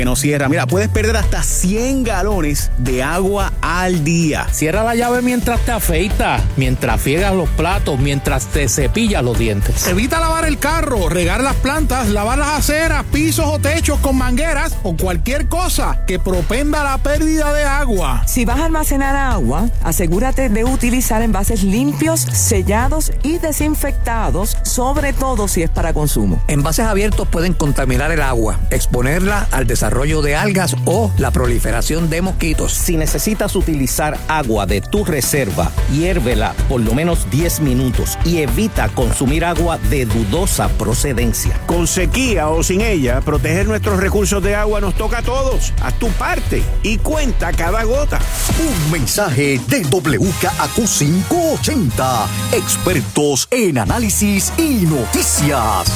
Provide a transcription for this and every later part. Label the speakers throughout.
Speaker 1: Que no cierra. Mira, puedes perder hasta 100 galones de agua al día.
Speaker 2: Cierra la llave mientras te afeitas, mientras friegas los platos, mientras te cepillas los dientes.
Speaker 3: Evita lavar el carro, regar las plantas, lavar las aceras, pisos o techos con mangueras o cualquier cosa que propenda la pérdida de agua.
Speaker 4: Si vas a almacenar agua, asegúrate de utilizar envases limpios, sellados y desinfectados, sobre todo si es para consumo.
Speaker 5: Envases abiertos pueden contaminar el agua, exponerla al desarrollo de algas o la proliferación de mosquitos.
Speaker 6: Si necesitas utilizar agua de tu reserva, hiérvela por lo menos 10 minutos y evita consumir agua de dudosa procedencia.
Speaker 7: Con sequía o sin ella, proteger nuestros recursos de agua nos toca a todos. Haz tu parte y cuenta cada gota.
Speaker 8: Un mensaje de WKAQ 580, expertos en análisis y noticias.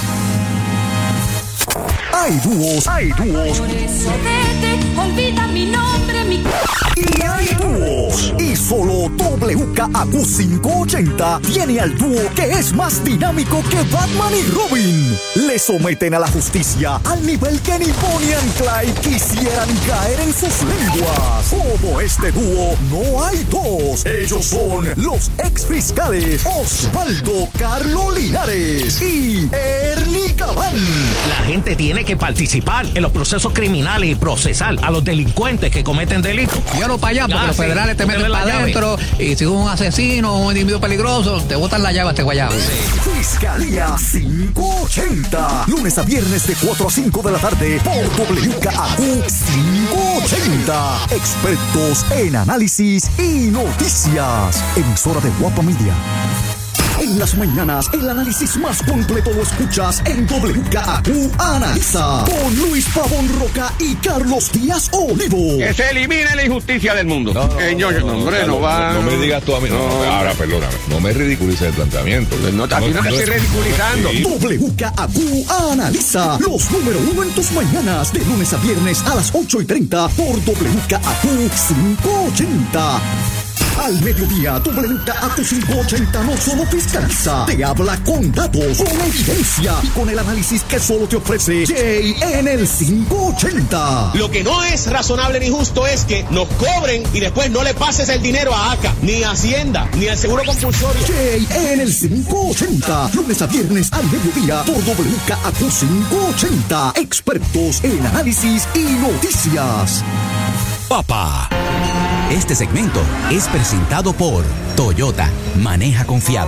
Speaker 8: Hay dúos.
Speaker 9: Por eso vete, olvida mi nombre,
Speaker 8: Y hay dúos. Y solo WKAQ 580 tiene al dúo que es más dinámico que Batman y Robin. Le someten a la justicia al nivel que ni Bonnie and Clyde quisieran caer en sus lenguas. Como este dúo, no hay dos. Ellos son los exfiscales Osvaldo Carlo Linares y Ernie Cabán.
Speaker 6: La gente tiene que participar en los procesos criminales y procesar a los delincuentes que cometen delitos.
Speaker 5: Llévalo para allá porque los federales te meten para adentro y si un asesino o un individuo peligroso te botan la llave a este guayabo.
Speaker 8: Fiscalía 580. Lunes a viernes de 4 a 5 de la tarde por WKAQ 580. Expertos en análisis y noticias. Emisora de Guapa Media. En las mañanas, el análisis más completo lo escuchas en WKAQ Analiza. Con Luis Pavón Roca y Carlos Díaz Olivo.
Speaker 10: Que se elimine la injusticia del mundo.
Speaker 11: No me digas tú a mí. Ahora, perdóname. No me ridiculices el planteamiento.
Speaker 10: No estoy ridiculizando.
Speaker 8: WKAQ Analiza. Los número uno en tus mañanas. De lunes a viernes a las 8:30 por WKAQ 580. Al mediodía, WKAQ 580 no solo fiscaliza, te habla con datos, con evidencia y con el análisis que solo te ofrece Jay en el 580.
Speaker 12: Lo que no es razonable ni justo es que nos cobren y después no le pases el dinero a ACA, ni a Hacienda, ni al Seguro Compulsorio.
Speaker 8: Jay en el 580, lunes a viernes al mediodía por WKAQ 580. Expertos en análisis y noticias.
Speaker 13: Papá. Este segmento es presentado por Toyota. Maneja confiado.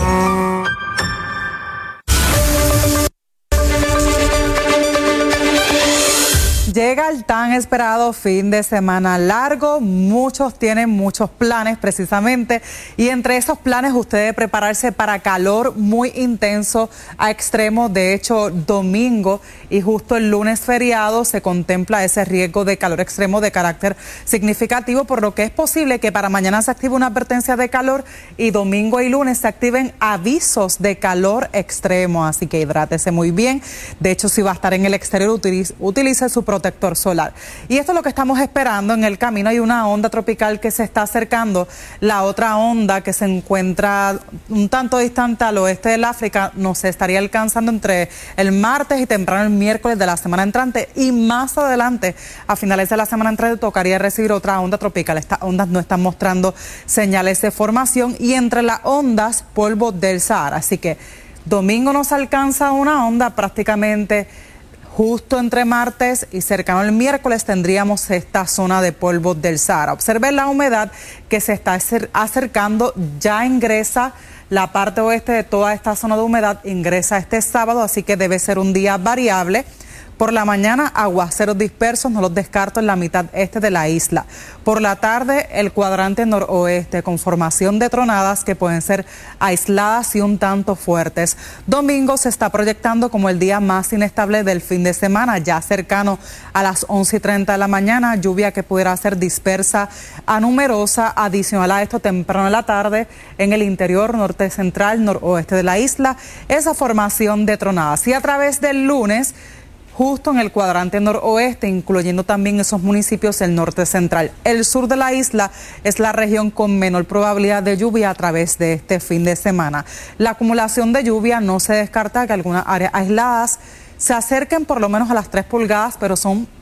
Speaker 14: Llega el tan esperado fin de semana largo, muchos tienen muchos planes precisamente y entre esos planes usted debe prepararse para calor muy intenso a extremo. De hecho, domingo y justo el lunes feriado se contempla ese riesgo de calor extremo de carácter significativo, por lo que es posible que para mañana se active una advertencia de calor y domingo y lunes se activen avisos de calor extremo, así que hidrátese muy bien. De hecho, si va a estar en el exterior, utilice su protector solar. Y esto es lo que estamos esperando. En el camino hay una onda tropical que se está acercando. La otra onda que se encuentra un tanto distante al oeste del África nos estaría alcanzando entre el martes y temprano el miércoles de la semana entrante, y más adelante, a finales de la semana entrante, tocaría recibir otra onda tropical. Estas ondas no están mostrando señales de formación y entre las ondas, polvo del Sahara. Así que domingo nos alcanza una onda prácticamente justo entre martes y cercano al miércoles tendríamos esta zona de polvo del Sahara. Observen la humedad que se está acercando, ya ingresa la parte oeste de toda esta zona de humedad, ingresa este sábado, así que debe ser un día variable. Por la mañana, aguaceros dispersos, no los descarto en la mitad este de la isla. Por la tarde, el cuadrante noroeste con formación de tronadas que pueden ser aisladas y un tanto fuertes. Domingo se está proyectando como el día más inestable del fin de semana, ya cercano a las 11:30 de la mañana, lluvia que pudiera ser dispersa a numerosa, adicional a esto temprano en la tarde en el interior norte central, noroeste de la isla, esa formación de tronadas. Y a través del lunes, justo en el cuadrante noroeste, incluyendo también esos municipios del norte central. El sur de la isla es la región con menor probabilidad de lluvia a través de este fin de semana. La acumulación de lluvia no se descarta que algunas áreas aisladas se acerquen por lo menos a las 3 pulgadas, pero son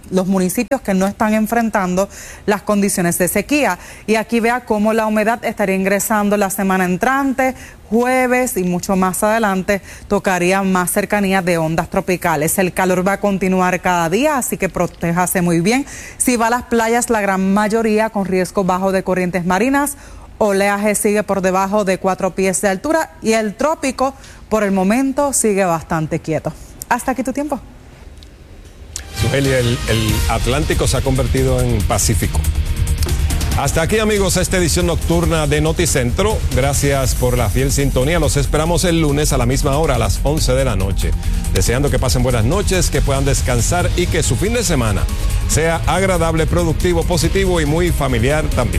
Speaker 14: los municipios que no están enfrentando las condiciones de sequía. Y aquí vea cómo la humedad estaría ingresando la semana entrante, jueves y mucho más adelante tocaría más cercanía de ondas tropicales. El calor va a continuar cada día, así que protéjase muy bien. Si va a las playas, la gran mayoría con riesgo bajo de corrientes marinas, oleaje sigue por debajo de 4 pies de altura y el trópico por el momento sigue bastante quieto. Hasta aquí tu tiempo.
Speaker 15: Suhelia, el Atlántico se ha convertido en Pacífico. Hasta aquí, amigos, esta edición nocturna de Noticentro. Gracias por la fiel sintonía. Los esperamos el lunes a la misma hora, a las 11 de la noche. Deseando que pasen buenas noches, que puedan descansar y que su fin de semana sea agradable, productivo, positivo y muy familiar también.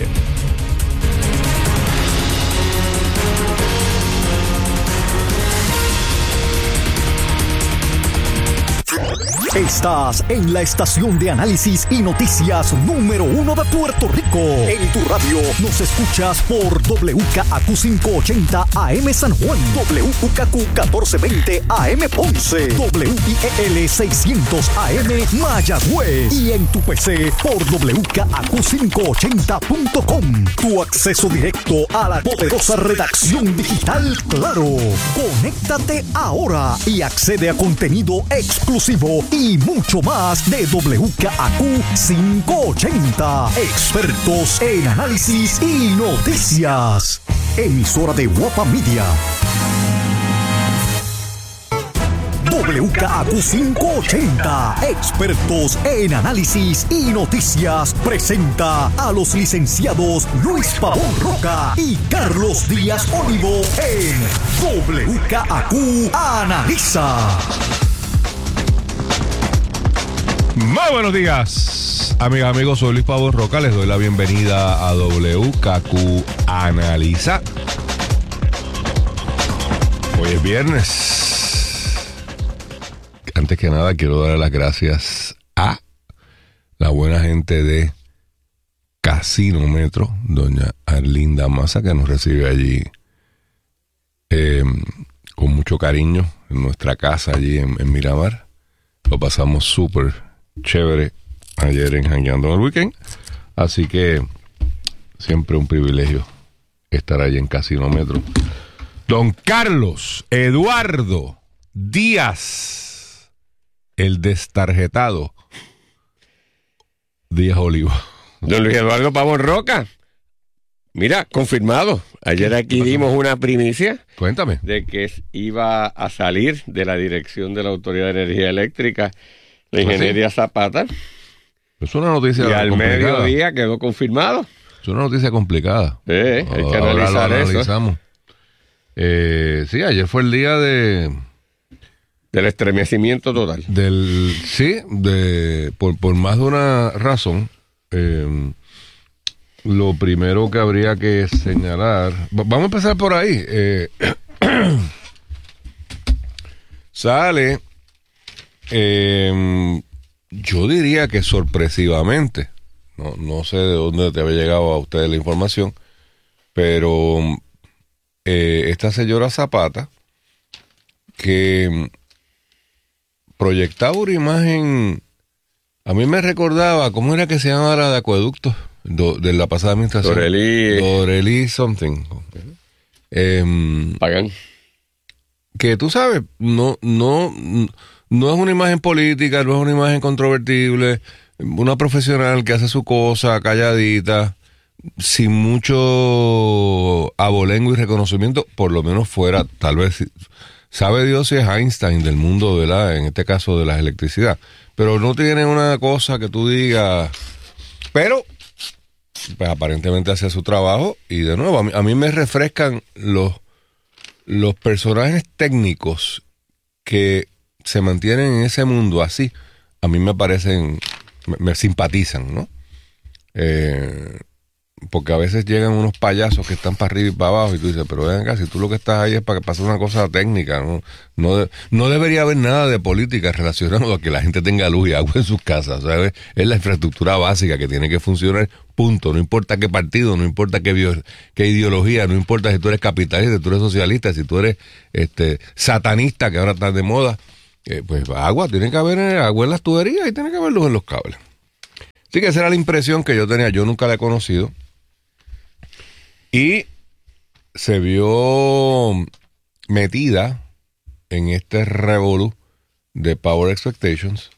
Speaker 8: Estás en la estación de análisis y noticias número 1 de Puerto Rico. En tu radio nos escuchas por WKAQ 580 AM San Juan, WKQ 1420 AM Ponce, WIEL 600 AM Mayagüez y en tu PC por WKAQ580.com. Tu acceso directo a la poderosa redacción digital Claro. Conéctate ahora y accede a contenido exclusivo y mucho más de WKAQ 580. Expertos en análisis y noticias. Emisora de Guapa Media. WKAQ 580, expertos en análisis y noticias, presenta a los licenciados Luis Pavón Roca y Carlos Díaz Olivo en WKAQ Analiza.
Speaker 11: Muy buenos días, amigas, amigos, soy Luis Pavón Roca, les doy la bienvenida a WKAQ Analiza. Hoy es viernes. Antes que nada quiero dar las gracias a la buena gente de Casinómetro, doña Arlinda Maza, que nos recibe allí con mucho cariño en nuestra casa allí en Miramar. Lo pasamos súper chévere ayer en Jangueando en el Weekend, así que siempre un privilegio estar allí en Casinómetro. Don Carlos Eduardo Díaz, el destarjetado Díaz Olivo.
Speaker 10: Don Luis Eduardo Pavón Roca, mira, confirmado. Ayer aquí dimos una primicia.
Speaker 11: Cuéntame.
Speaker 10: De que iba a salir de la dirección de la Autoridad de Energía Eléctrica la ingeniería Zapata.
Speaker 11: Es una noticia
Speaker 10: y al
Speaker 11: complicada.
Speaker 10: mediodía quedó confirmado.
Speaker 11: Es una noticia complicada.
Speaker 10: Hay que analizar eso.
Speaker 11: Analizamos. Sí, ayer fue el día del
Speaker 10: estremecimiento total.
Speaker 11: Por más de una razón. Lo primero que habría que señalar, vamos a empezar por ahí. Sale, yo diría que sorpresivamente, no sé de dónde te había llegado a ustedes la información, pero esta señora Zapata, que proyectaba una imagen, a mí me recordaba, ¿cómo era que se llamaba la de acueductos? De la pasada administración. Dorelí something.
Speaker 10: Pagan.
Speaker 11: Que tú sabes, no es una imagen política, no es una imagen controvertible, una profesional que hace su cosa calladita, sin mucho abolengo y reconocimiento, por lo menos fuera, tal vez, sabe Dios si es Einstein del mundo en este caso de la electricidad, pero no tiene una cosa que tú digas, pero pues aparentemente hace su trabajo. Y de nuevo, a mí me refrescan los personajes técnicos que se mantienen en ese mundo así. A mí me parecen, me simpatizan, ¿no? Porque a veces llegan unos payasos que están para arriba y para abajo y tú dices, pero ven acá, si tú lo que estás ahí es para que pase una cosa técnica, no debería haber nada de política relacionado a que la gente tenga luz y agua en sus casas, ¿sabes? Es la infraestructura básica que tiene que funcionar, punto. No importa qué partido, no importa qué ideología, no importa si tú eres capitalista, si tú eres socialista, si tú eres satanista, que ahora está de moda, pues agua, tiene que haber agua en las tuberías y tiene que haber luz en los cables. Así que esa era la impresión que yo tenía. Yo nunca la he conocido. Y se vio metida en este revolú de Power Expectations.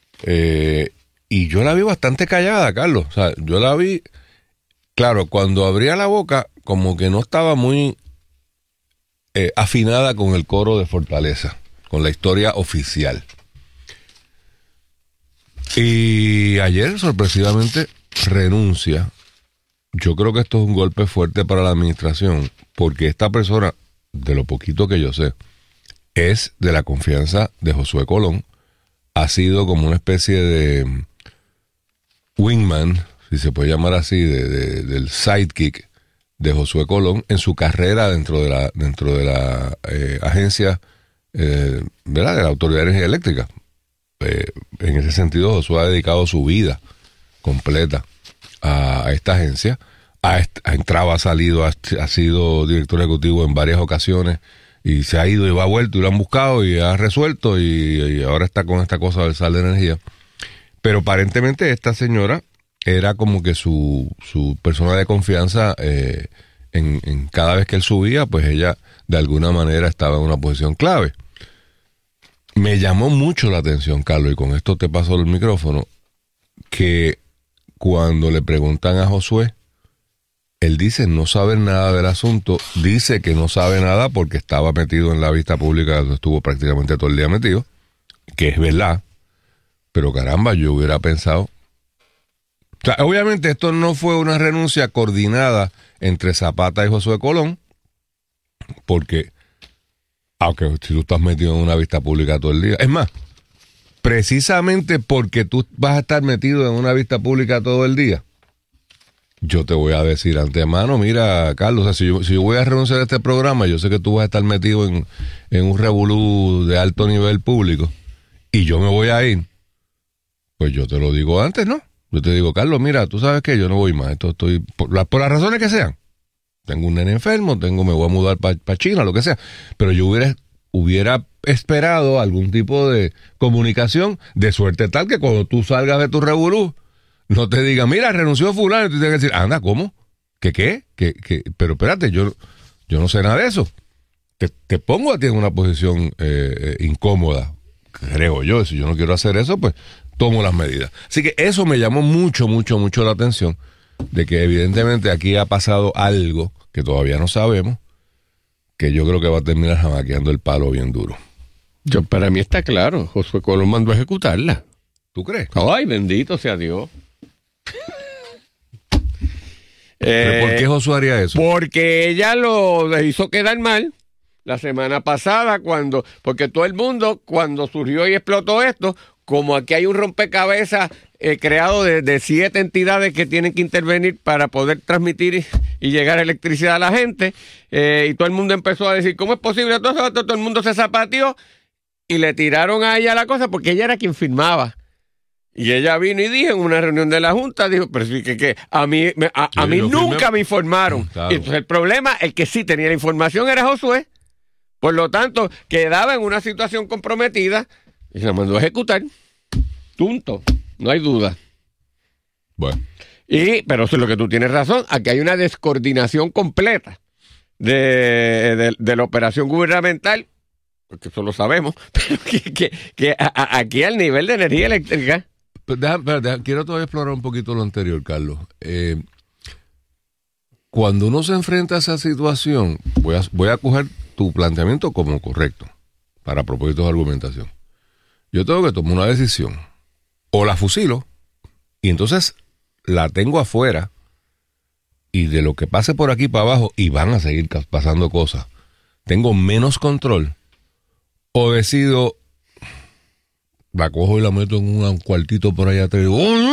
Speaker 11: Y yo la vi bastante callada, Carlos. O sea, yo la vi, claro, cuando abría la boca, como que no estaba muy afinada con el coro de Fortaleza, con la historia oficial. Y ayer, sorpresivamente, renuncia. Yo creo que esto es un golpe fuerte para la administración, porque esta persona, de lo poquito que yo sé, es de la confianza de Josué Colón. Ha sido como una especie de wingman, si se puede llamar así, del sidekick de Josué Colón en su carrera dentro de la agencia, ¿verdad?, de la Autoridad de Energía Eléctrica. En ese sentido, Josué ha dedicado su vida completa a esta agencia. Ha entrado, ha salido, ha sido director ejecutivo en varias ocasiones y se ha ido y va vuelto y lo han buscado y ha resuelto y ahora está con esta cosa del sal de energía. Pero aparentemente esta señora era como que su persona de confianza. En cada vez que él subía, pues ella de alguna manera estaba en una posición clave. Me llamó mucho la atención, Carlos, y con esto te paso el micrófono, que cuando le preguntan a Josué, él dice no saber nada del asunto, dice que no sabe nada porque estaba metido en la vista pública, donde estuvo prácticamente todo el día metido, que es verdad, pero caramba, yo hubiera pensado... O sea, obviamente esto no fue una renuncia coordinada entre Zapata y Josué Colón, porque, aunque si tú estás metido en una vista pública todo el día, es más, precisamente porque tú vas a estar metido en una vista pública todo el día, yo te voy a decir antemano, mira, Carlos, o sea, si yo voy a renunciar a este programa, yo sé que tú vas a estar metido en un revolú de alto nivel público y yo me voy a ir, pues yo te lo digo antes, ¿no? Yo te digo, Carlos, mira, tú sabes que yo no voy más, estoy por las razones que sean. Tengo un nene enfermo, me voy a mudar para China, lo que sea, pero yo hubiera esperado algún tipo de comunicación de suerte tal que cuando tú salgas de tu revolú, no te digan, mira, renunció fulano, y tú tienes que decir, anda, ¿cómo? ¿Qué? Pero espérate, yo no sé nada de eso. Te pongo a ti en una posición incómoda, creo yo. Si yo no quiero hacer eso, pues tomo las medidas. Así que eso me llamó mucho la atención, de que evidentemente aquí ha pasado algo que todavía no sabemos, que yo creo que va a terminar jamaqueando el palo bien duro.
Speaker 10: Para mí está claro, Josué Colón mandó a ejecutarla.
Speaker 11: ¿Tú crees?
Speaker 10: Ay, bendito sea Dios.
Speaker 11: ¿Pero por qué Josué haría eso?
Speaker 10: Porque ella lo hizo quedar mal la semana pasada, porque todo el mundo, cuando surgió y explotó esto, como aquí hay un rompecabezas creado de 7 entidades que tienen que intervenir para poder transmitir y llegar electricidad a la gente, y todo el mundo empezó a decir, ¿cómo es posible? Todo el mundo se zapateó y le tiraron a ella la cosa porque ella era quien firmaba. Y ella vino y dijo en una reunión de la Junta, dijo, pero sí que a mí nunca me informaron. Claro. Y entonces el problema, el que sí tenía la información era Josué. Por lo tanto, quedaba en una situación comprometida y se la mandó a ejecutar. Punto. No hay duda.
Speaker 11: Bueno.
Speaker 10: Pero eso es lo que tú tienes razón. Aquí hay una descoordinación completa de la operación gubernamental, porque eso lo sabemos, pero que aquí al nivel de energía eléctrica.
Speaker 11: Quiero todavía explorar un poquito lo anterior, Carlos. Cuando uno se enfrenta a esa situación, voy a coger tu planteamiento como correcto, para propósitos de argumentación. Yo tengo que tomar una decisión. O la fusilo, y entonces la tengo afuera, y de lo que pase por aquí para abajo, y van a seguir pasando cosas, tengo menos control. O decido, la cojo y la meto en un cuartito por allá atrás.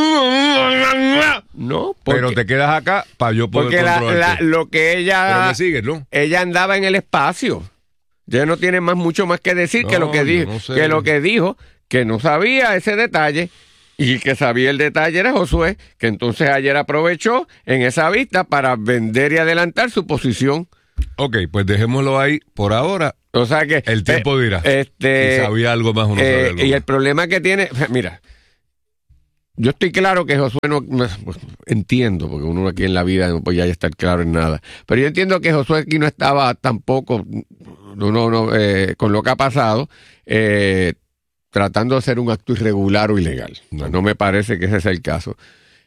Speaker 10: No,
Speaker 11: pero te quedas acá para yo poder controlarte.
Speaker 10: Lo que ella...
Speaker 11: Pero me sigues, ¿no?
Speaker 10: Ella andaba en el espacio. Ya no tiene mucho más que decir que lo que dijo. No sé. Que lo que dijo, que no sabía ese detalle, y el que sabía el detalle era Josué, que entonces ayer aprovechó en esa vista para vender y adelantar su posición.
Speaker 11: Ok, pues dejémoslo ahí por ahora.
Speaker 10: O sea que...
Speaker 11: El tiempo dirá. Si sabía algo más o no sabía algo
Speaker 10: y
Speaker 11: más.
Speaker 10: el problema que tiene... Mira, yo estoy claro que Josué no... Entiendo, porque uno aquí en la vida no podía estar claro en nada. Pero yo entiendo que Josué aquí no estaba tampoco con lo que ha pasado, tratando de hacer un acto irregular o ilegal. No me parece que ese sea el caso.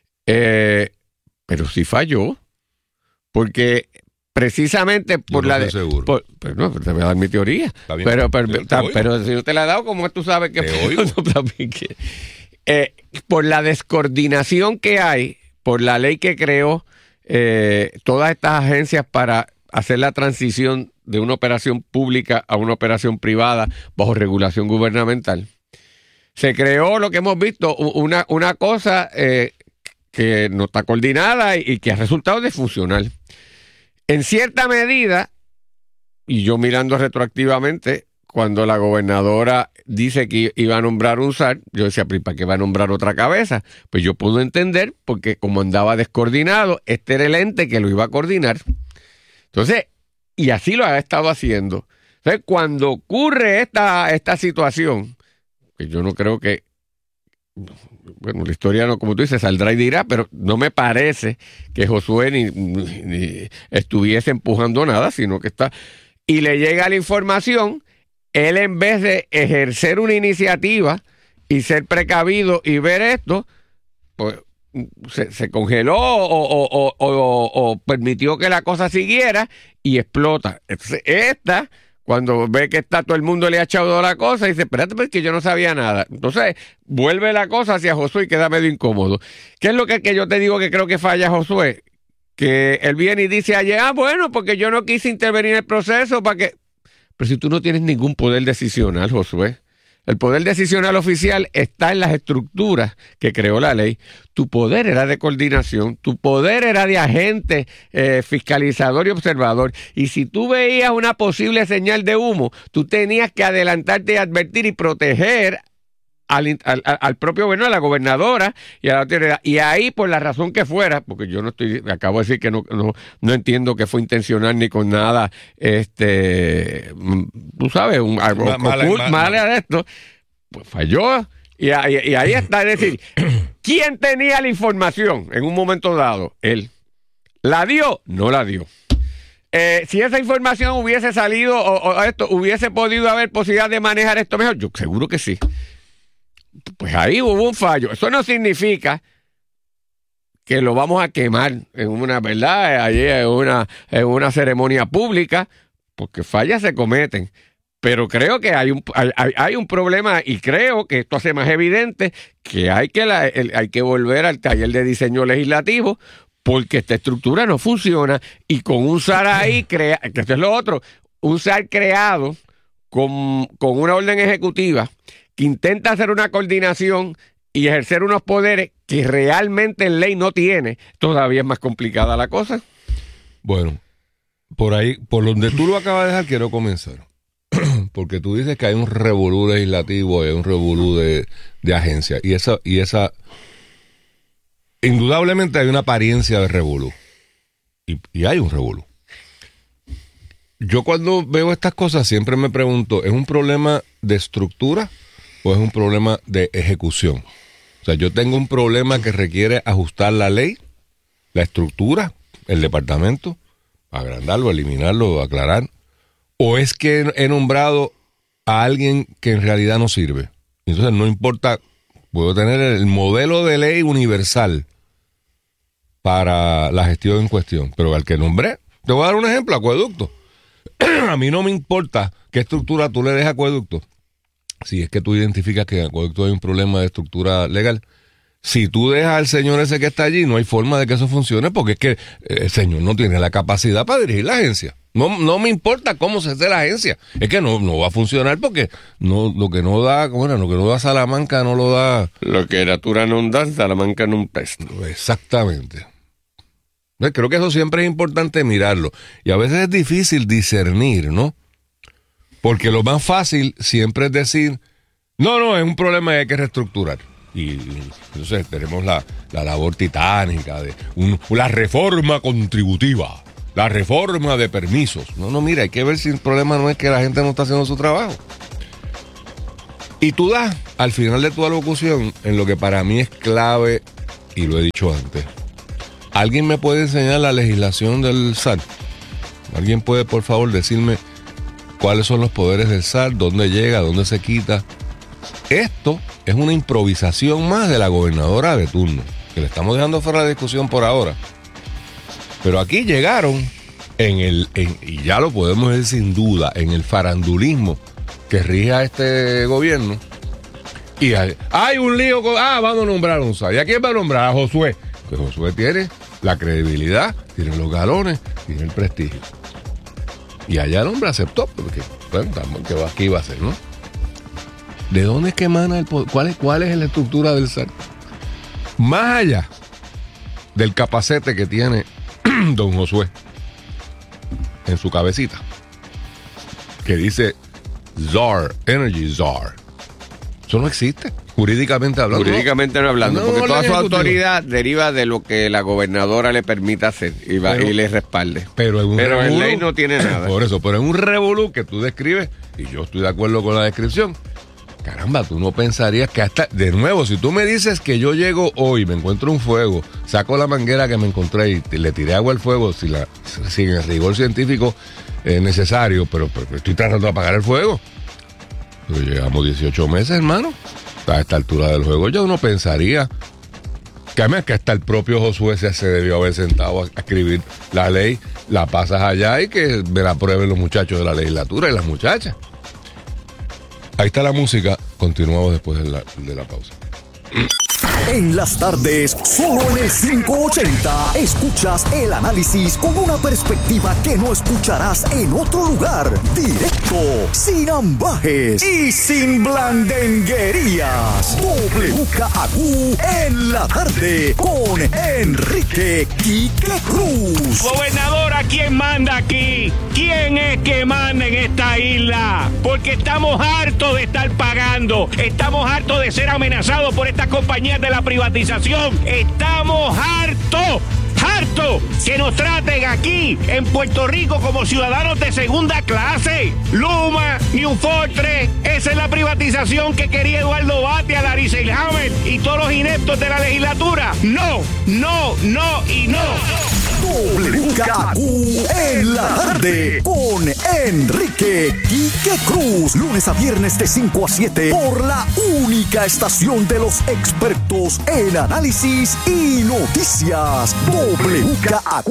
Speaker 10: Pero sí falló, porque... Precisamente por
Speaker 11: no
Speaker 10: la
Speaker 11: estoy seguro.
Speaker 10: Pero no, te voy a dar mi teoría.
Speaker 11: Está bien,
Speaker 10: pero si no te la he dado, ¿cómo tú sabes que por la descoordinación que hay, por la ley que creó todas estas agencias para hacer la transición de una operación pública a una operación privada bajo regulación gubernamental, se creó lo que hemos visto, una cosa que no está coordinada y que ha resultado disfuncional. En cierta medida, y yo mirando retroactivamente, cuando la gobernadora dice que iba a nombrar un SAR, yo decía, ¿para qué va a nombrar otra cabeza? Pues yo pude entender, porque como andaba descoordinado, este era el ente que lo iba a coordinar. Entonces, y así lo ha estado haciendo. Entonces, cuando ocurre esta situación, que yo no creo que... Bueno, la historia, no, como tú dices, saldrá y dirá, pero no me parece que Josué ni estuviese empujando nada, sino que está... Y le llega la información, él en vez de ejercer una iniciativa y ser precavido y ver esto, pues se congeló o permitió que la cosa siguiera y explota. Entonces, cuando ve que está todo el mundo le ha echado la cosa, dice, espérate, porque yo no sabía nada. Entonces, vuelve la cosa hacia Josué y queda medio incómodo. ¿Qué es lo que yo te digo que creo que falla Josué? Que él viene y dice ayer, bueno, porque yo no quise intervenir en el proceso para que... Pero si tú no tienes ningún poder decisional, Josué. El poder decisional oficial está en las estructuras que creó la ley. Tu poder era de coordinación, tu poder era de agente fiscalizador y observador. Y si tú veías una posible señal de humo, tú tenías que adelantarte y advertir y proteger al propio gobierno, a la gobernadora y a la autoridad. Y ahí, por la razón que fuera, porque yo acabo de decir que no entiendo que fue intencional ni con nada, tú sabes, algo mal de esto, pues falló. Y ahí está, es decir, ¿quién tenía la información en un momento dado? Él. ¿La dio? No la dio. Si esa información hubiese salido o esto, hubiese podido haber posibilidad de manejar esto mejor, yo seguro que sí. Pues ahí hubo un fallo. Eso no significa que lo vamos a quemar en una, ¿verdad? Allí en una ceremonia pública, porque fallas se cometen. Pero creo que hay un problema y creo que esto hace más evidente que hay que volver al taller de diseño legislativo, porque esta estructura no funciona y con un SAR ahí, que esto es lo otro, un SAR creado con una orden ejecutiva que intenta hacer una coordinación y ejercer unos poderes que realmente en ley no tiene, todavía es más complicada la cosa.
Speaker 11: Bueno, por ahí, por donde tú lo acabas de dejar, quiero comenzar. Porque tú dices que hay un revolú legislativo, hay un revolú de agencia, y esa indudablemente hay una apariencia de revolú, y hay un revolú. Yo cuando veo estas cosas siempre me pregunto, ¿es un problema de estructura o es un problema de ejecución? O sea, yo tengo un problema que requiere ajustar la ley, la estructura, el departamento, agrandarlo, eliminarlo, aclarar, o es que he nombrado a alguien que en realidad no sirve. Entonces no importa, puedo tener el modelo de ley universal para la gestión en cuestión, pero al que nombré, te voy a dar un ejemplo, acueducto. A mí no me importa qué estructura tú le des a acueducto. Si es que tú identificas que en acueducto hay un problema de estructura legal, si tú dejas al señor ese que está allí, no hay forma de que eso funcione, porque es que el señor no tiene la capacidad para dirigir la agencia. No me importa cómo se hace la agencia, es que no va a funcionar porque lo que no da Salamanca no lo da.
Speaker 10: Lo que Natura no da, Salamanca no presta.
Speaker 11: Exactamente. Creo que eso siempre es importante mirarlo. Y a veces es difícil discernir, ¿no? Porque lo más fácil siempre es decir, no, es un problema que hay que reestructurar. Y entonces tenemos la labor titánica de la reforma contributiva. la reforma de permisos. No, mira, hay que ver si el problema no es que la gente no está haciendo su trabajo. Y tú das, al final de tu alocución, en lo que para mí es clave, y lo he dicho antes, ¿alguien me puede enseñar la legislación del SAT? ¿Alguien puede, por favor, decirme cuáles son los poderes del SAT, dónde llega, dónde se quita? Esto es una improvisación más de la gobernadora de turno, que le estamos dejando fuera de discusión por ahora. Pero aquí llegaron, y ya lo podemos decir sin duda, en el farandulismo que rige a este gobierno. Y hay un lío con... vamos a nombrar a un SAT. ¿Y a quién va a nombrar? A Josué. Que Josué tiene la credibilidad, tiene los galones, tiene el prestigio. Y allá el hombre aceptó, porque, bueno, que aquí iba a ser, ¿no? ¿De dónde es que emana el poder? ¿Cuál es la estructura del SAT? Más allá del capacete que tiene don Josué en su cabecita, que dice Czar, Energy Czar. Eso no existe, jurídicamente hablando.
Speaker 10: Jurídicamente no hablando, porque toda su autoridad deriva de lo que la gobernadora le permita hacer y le respalde.
Speaker 11: Pero
Speaker 10: en ley no tiene nada.
Speaker 11: Por eso, pero en un revolú que tú describes, y yo estoy de acuerdo con la descripción, caramba, tú no pensarías que hasta, de nuevo, si tú me dices que yo llego hoy, me encuentro un fuego, saco la manguera que me encontré y le tiré agua al fuego sin el rigor científico necesario, pero estoy tratando de apagar el fuego. Pero llevamos 18 meses, hermano. A esta altura del juego ya uno pensaría que además que hasta el propio Josué se debió haber sentado a escribir la ley, la pasas allá y que me la aprueben los muchachos de la legislatura y las muchachas. Ahí está la música. Continuamos después de la pausa.
Speaker 8: En las tardes, solo en el 580, escuchas el análisis con una perspectiva que no escucharás en otro lugar. Directo, sin ambajes y sin blandenguerías. WKAQ en la tarde con Enrique Quique Cruz.
Speaker 16: Gobernadora, ¿quién manda aquí? ¿Quién es que manda en esta isla? Porque estamos hartos de estar pagando. Estamos hartos de ser amenazados por estas compañías de la privatización. Estamos hartos que nos traten aquí en Puerto Rico como ciudadanos de segunda clase. Luma, New Fortress, esa es la privatización que quería Eduardo Batia, Larry Selhammer y todos los ineptos de la legislatura. No y no.
Speaker 8: WKAQ en la tarde con Enrique Quique Cruz. Lunes a viernes de 5 a 7 por la única estación de los expertos en análisis y noticias. WKAQ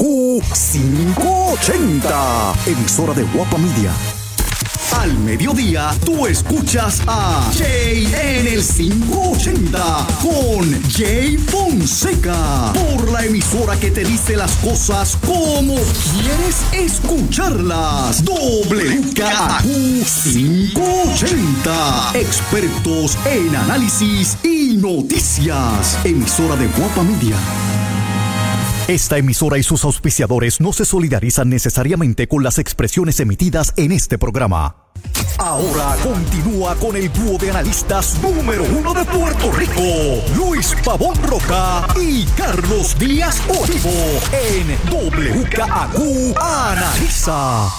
Speaker 8: 580, emisora de Guapa Media. Al mediodía, tú escuchas a Jay en el 580 con Jay Fonseca por la emisora que te dice las cosas como quieres escucharlas. WKAQ 580, expertos en análisis y noticias, emisora de Guapa Media. Esta emisora y sus auspiciadores no se solidarizan necesariamente con las expresiones emitidas en este programa. Ahora continúa con el dúo de analistas número 1 de Puerto Rico, Luis Pavón Roca y Carlos Díaz Olivo, en WKAQ Analiza.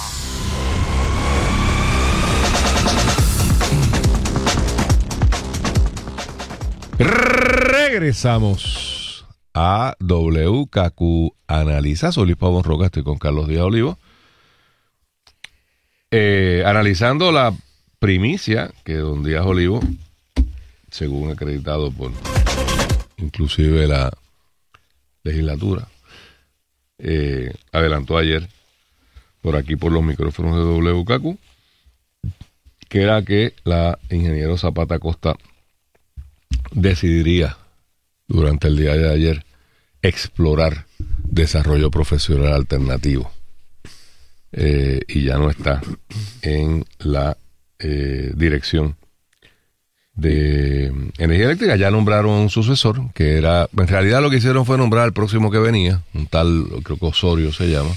Speaker 11: Regresamos a WKAQ Analiza. Soy Luis Pavón Roca, estoy con Carlos Díaz Olivo. Analizando la primicia que don Díaz Olivo, según acreditado por inclusive la legislatura, adelantó ayer por aquí por los micrófonos de WKAQ, que era que la ingeniero Zapata Costa decidiría durante el día de ayer explorar desarrollo profesional alternativo. Y ya no está en la dirección de energía eléctrica. Ya nombraron un sucesor, que era, en realidad lo que hicieron fue nombrar al próximo que venía, un tal, creo que Osorio se llama.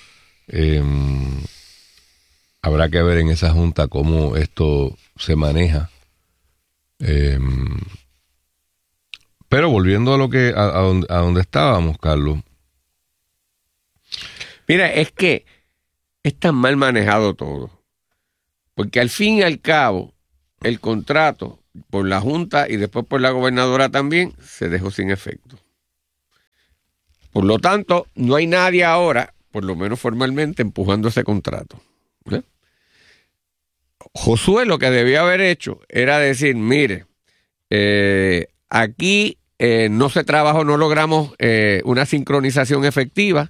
Speaker 11: Habrá que ver en esa junta cómo esto se maneja. Pero volviendo a lo que a donde estábamos, Carlos.
Speaker 10: Mira, es que es tan mal manejado todo. Porque al fin y al cabo, el contrato por la Junta y después por la gobernadora también se dejó sin efecto. Por lo tanto, no hay nadie ahora, por lo menos formalmente, empujando ese contrato. Josué lo que debía haber hecho era decir, mire, aquí no se trabajó, no logramos una sincronización efectiva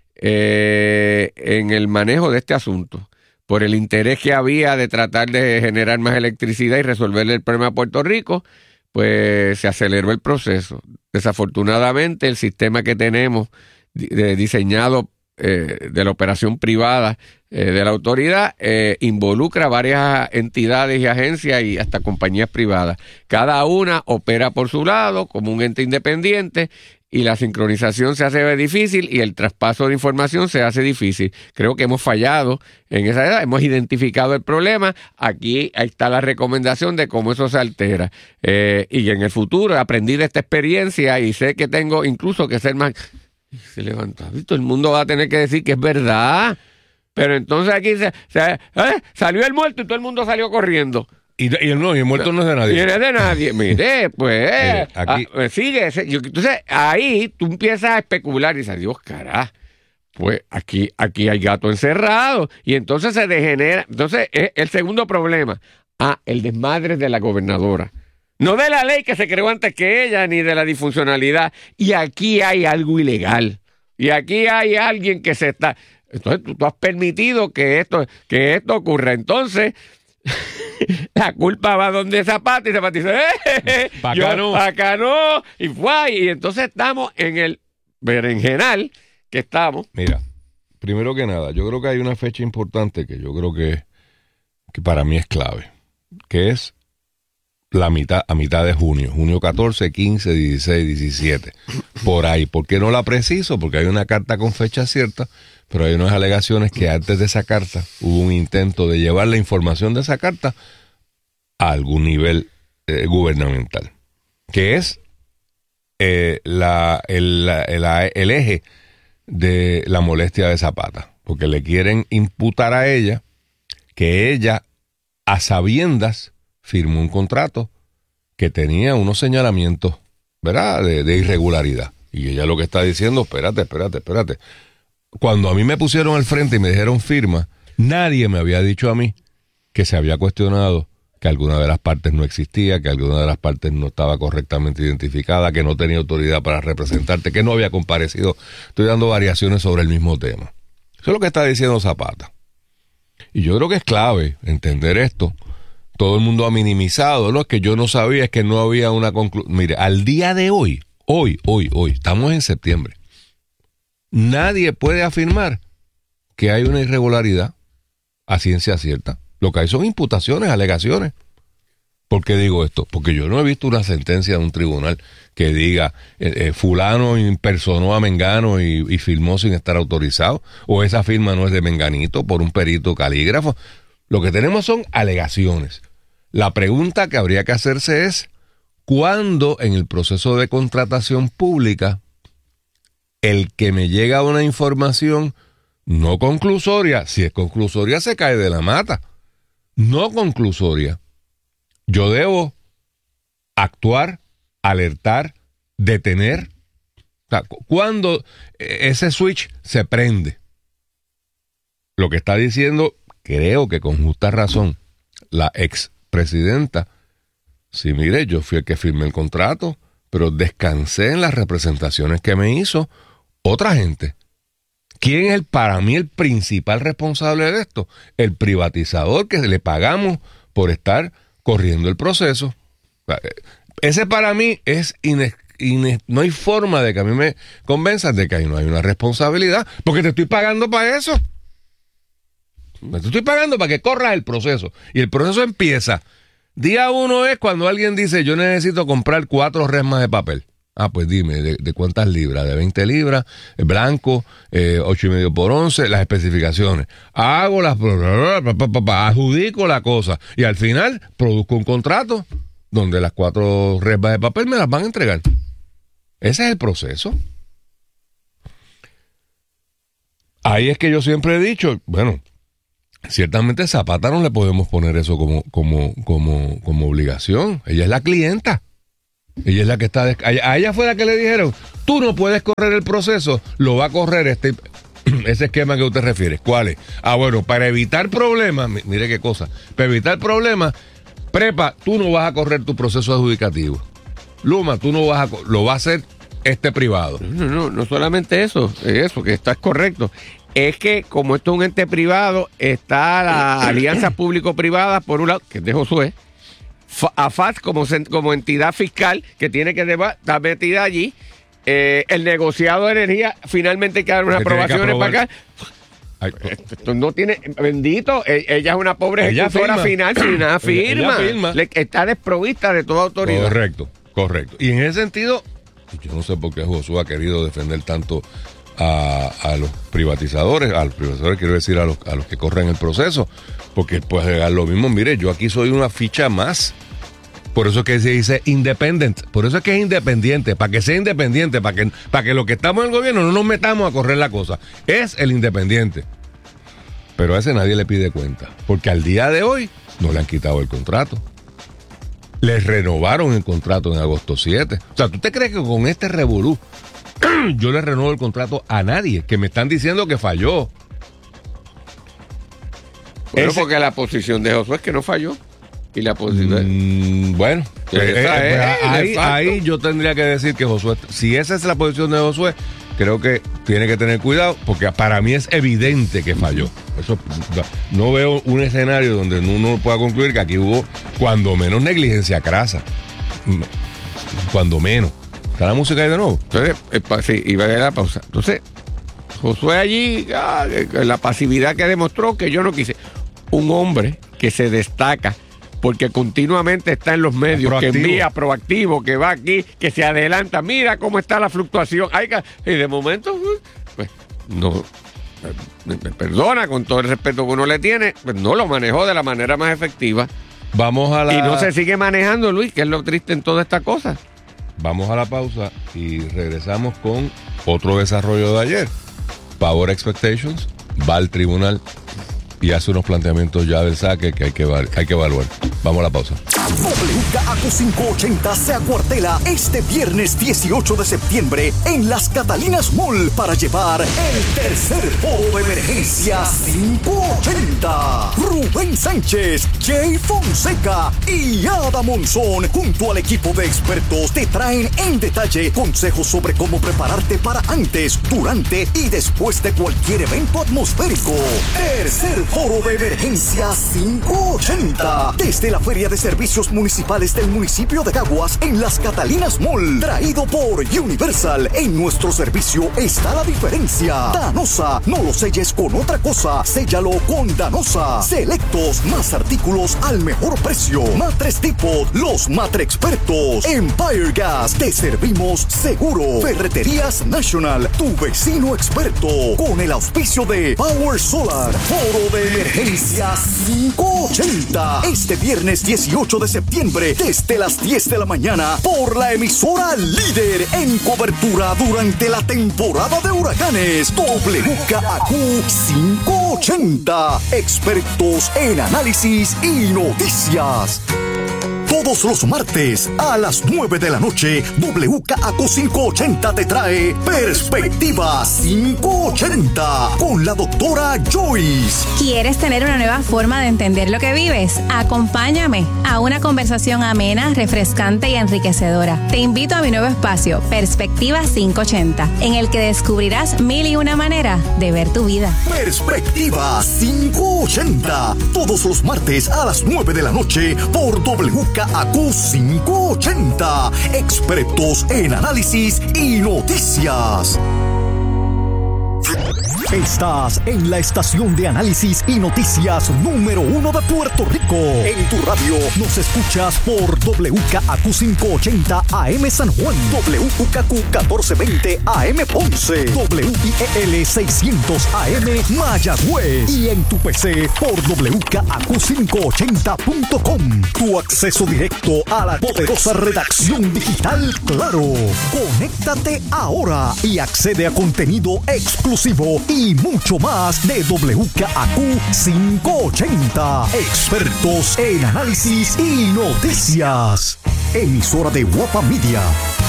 Speaker 10: en el manejo de este asunto, por el interés que había de tratar de generar más electricidad y resolverle el problema a Puerto Rico, pues se aceleró el proceso. Desafortunadamente, el sistema que tenemos diseñado de la operación privada de la autoridad involucra varias entidades y agencias y hasta compañías privadas. Cada una opera por su lado como un ente independiente y la sincronización se hace difícil y el traspaso de información se hace difícil. Creo que hemos fallado en esa edad, hemos identificado el problema, ahí está la recomendación de cómo eso se altera. Y en el futuro aprendí de esta experiencia y sé que tengo incluso que ser más... Se levantó, todo el mundo va a tener que decir que es verdad, pero entonces aquí salió el muerto y todo el mundo salió corriendo.
Speaker 11: Y el muerto no es de nadie.
Speaker 10: Y no es de nadie. Mire, pues,
Speaker 11: aquí...
Speaker 10: sigue. Entonces, ahí tú empiezas a especular y dices, Dios, carajo, pues aquí hay gato encerrado. Y entonces se degenera. Entonces, el segundo problema, el desmadre de la gobernadora. No de la ley que se creó antes que ella, ni de la disfuncionalidad. Y aquí hay algo ilegal. Y aquí hay alguien que se está... Entonces, tú has permitido que esto ocurra. Entonces... la culpa va donde Zapata y Zapata dice acá no y entonces estamos en el berenjenal que estamos.
Speaker 11: Mira, primero que nada, yo creo que hay una fecha importante que yo creo que para mí es clave, que es a mitad de junio 14, 15, 16, 17 por ahí. ¿Por qué no la preciso? Porque hay una carta con fecha cierta, pero hay unas alegaciones que antes de esa carta hubo un intento de llevar la información de esa carta a algún nivel gubernamental, que es el eje de la molestia de Zapata, porque le quieren imputar a ella que ella, a sabiendas, firmó un contrato que tenía unos señalamientos, ¿verdad?, de irregularidad. Y ella lo que está diciendo, espérate. Cuando a mí me pusieron al frente y me dijeron firma, nadie me había dicho a mí que se había cuestionado que alguna de las partes no existía, que alguna de las partes no estaba correctamente identificada, que no tenía autoridad para representarte, que no había comparecido. Estoy dando variaciones sobre el mismo tema. Eso es lo que está diciendo Zapata. Y yo creo que es clave entender esto. Todo el mundo ha minimizado, ¿no? Es que yo no sabía, es que no había una conclusión. Mire, al día de hoy, estamos en septiembre. Nadie puede afirmar que hay una irregularidad a ciencia cierta. Lo que hay son imputaciones, alegaciones. ¿Por qué digo esto? Porque yo no he visto una sentencia de un tribunal que diga fulano impersonó a Mengano y firmó sin estar autorizado, o esa firma no es de Menganito por un perito calígrafo. Lo que tenemos son alegaciones. La pregunta que habría que hacerse es, ¿cuándo en el proceso de contratación pública el que me llega una información no conclusoria, si es conclusoria se cae de la mata, no conclusoria, yo debo actuar, alertar, detener? O sea, ¿cuándo ese switch se prende? Lo que está diciendo, creo que con justa razón, la expresidenta, sí, mire, yo fui el que firmé el contrato, pero descansé en las representaciones que me hizo otra gente. ¿Quién es para mí el principal responsable de esto? El privatizador que le pagamos por estar corriendo el proceso. Ese para mí es no hay forma de que a mí me convenzan de que ahí no hay una responsabilidad, porque te estoy pagando para eso. Te estoy pagando para que corras el proceso. Y el proceso empieza. Día 1 es cuando alguien dice, yo necesito comprar 4 resmas de papel. Pues dime, ¿de cuántas libras? De 20 libras, blanco, 8,5 por 11, las especificaciones. Hago las... adjudico la cosa. Y al final produzco un contrato donde las 4 resmas de papel me las van a entregar. Ese es el proceso. ahí es que yo siempre he dicho, bueno, ciertamente a Zapata no le podemos poner eso como obligación. Ella es la clienta. Ella es la que está... A ella fue la que le dijeron, tú no puedes correr el proceso, lo va a correr ese esquema que usted refiere. ¿Cuál es? Bueno, para evitar problemas, mire qué cosa, para evitar problemas, Prepa, tú no vas a correr tu proceso adjudicativo. Luma, tú no vas lo va a hacer privado.
Speaker 10: No solamente eso, que estás correcto. Es que como esto es un ente privado, está la alianza público-privada, por un lado, que es de Josué, AFAS como entidad fiscal que tiene que estar metida allí, el negociado de energía, finalmente hay que dar unas aprobaciones para acá. Esto no tiene, bendito, ella es una pobre ejecutora final sin una firma. Está desprovista de toda autoridad.
Speaker 11: Correcto. Y en ese sentido, yo no sé por qué Josué ha querido defender tanto a los privatizadores, quiero decir a los que corren el proceso, porque pues lo mismo, mire, yo aquí soy una ficha más. Por eso es que se dice independent, por eso es que es independiente, para que sea independiente, para que los que estamos en el gobierno no nos metamos a correr la cosa. Es el independiente. Pero a ese nadie le pide cuenta, porque al día de hoy no le han quitado el contrato. Les renovaron el contrato en agosto 7. O sea, ¿tú te crees que con este revolú yo le renuevo el contrato a nadie? Que me están diciendo que falló.
Speaker 10: Pero porque la posición de Josué es que no falló. Y la posición
Speaker 11: bueno, ahí yo tendría que decir que Josué, si esa es la posición de Josué, creo que tiene que tener cuidado, porque para mí es evidente que falló. Eso, no veo un escenario donde uno pueda concluir que aquí hubo cuando menos negligencia crasa. Cuando menos. ¿Está la música ahí de nuevo?
Speaker 10: Entonces, sí, iba a dar la pausa. Entonces, Josué allí, la pasividad que demostró, que yo no quise. Un hombre que se destaca porque continuamente está en los medios, que envía proactivo, que va aquí, que se adelanta, mira cómo está la fluctuación. Y de momento, pues, no, me perdona, con todo el respeto que uno le tiene, pues no lo manejó de la manera más efectiva. Y no se sigue manejando, Luis, que es lo triste en toda esta cosa.
Speaker 11: Vamos a la pausa y regresamos con otro desarrollo de ayer. Power Expectations va al tribunal y hace unos planteamientos ya del saque que hay que evaluar. Vamos a la pausa.
Speaker 8: WKAQ 580 se acuartela este viernes 18 de septiembre en Las Catalinas Mall para llevar el tercer foro de emergencia 580. Rubén Sánchez, Jay Fonseca y Ada Monzón junto al equipo de expertos te traen en detalle consejos sobre cómo prepararte para antes, durante y después de cualquier evento atmosférico. Tercer foro de emergencia 580 desde la Feria de Servicios Municipales del municipio de Caguas en Las Catalinas Mall, traído por Universal. En nuestro servicio está la diferencia. Danosa, no lo selles con otra cosa, séllalo con Danosa. Selectos, más artículos al mejor precio. Matres Tipo, los Matre Expertos. Empire Gas, te servimos seguro. Ferreterías National, tu vecino experto. Con el auspicio de Power Solar. Foro de emergencia 580 este viernes 18 de septiembre desde las 10 de la mañana por la emisora líder en cobertura durante la temporada de huracanes. WKAQ 580, expertos en análisis y noticias. Todos los martes a las 9 de la noche, WKAQ 580 te trae Perspectiva 580 con la doctora Joyce.
Speaker 17: ¿Quieres tener una nueva forma de entender lo que vives? Acompáñame a una conversación amena, refrescante y enriquecedora. Te invito a mi nuevo espacio, Perspectiva 580, en el que descubrirás 1001 maneras de ver tu vida.
Speaker 8: Perspectiva 580, todos los martes a las 9 de la noche por WKAQ 580, expertos en análisis y noticias. Estás en la estación de análisis y noticias número 1 de Puerto Rico. En tu radio nos escuchas por WKAQ 580 AM San Juan, WKAQ 1420 AM Ponce, WIEL 600 AM Mayagüez y en tu PC por WKAQ580.com. Tu acceso directo a la poderosa redacción digital Claro. Conéctate ahora y accede a contenido exclusivo exclusivo y mucho más de WKAQ 580. Expertos en análisis y noticias. Emisora de Guapa Media.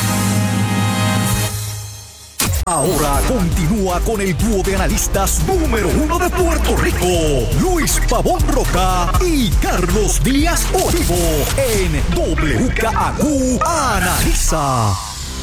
Speaker 8: Ahora continúa con el dúo de analistas número 1 de Puerto Rico, Luis Pavón Roca y Carlos Díaz Olivo, en WKAQ Analiza.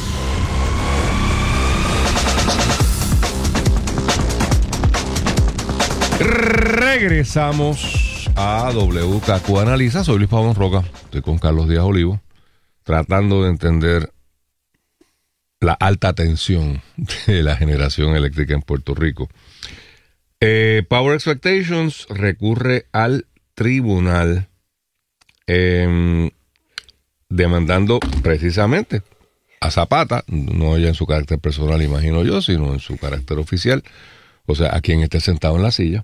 Speaker 11: Regresamos a WKAQ Analiza. Soy Luis Pavón Roca, estoy con Carlos Díaz Olivo, tratando de entender la alta tensión de la generación eléctrica en Puerto Rico. Power Expectations recurre al tribunal demandando precisamente a Zapata, no ella en su carácter personal, imagino yo, sino en su carácter oficial, o sea, a quien esté sentado en la silla,